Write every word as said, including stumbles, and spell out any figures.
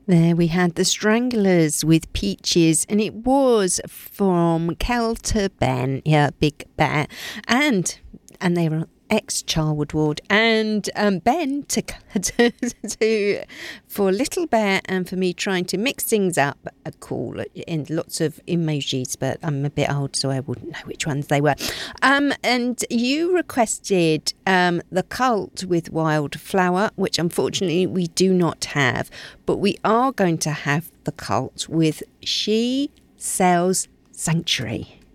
There we had the Stranglers with Peaches, and it was from Kel to Ben, yeah, Big Bear, and and they were ex-Charwood Ward, and um, Ben to, to, to for Little Bear, and for me trying to mix things up, a call in lots of emojis, but I'm a bit old, so I wouldn't know which ones they were. Um, and you requested um, The Cult with Wildflower, which unfortunately we do not have, but we are going to have The Cult with She Sells Sanctuary.